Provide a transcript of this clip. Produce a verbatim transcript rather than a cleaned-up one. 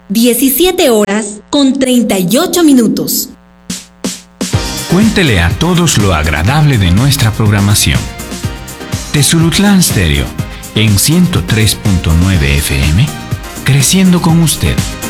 diecisiete horas con treinta y ocho minutos. Cuéntele a todos lo agradable de nuestra programación. Tezulutlán Stereo, en ciento tres punto nueve F M, creciendo con usted.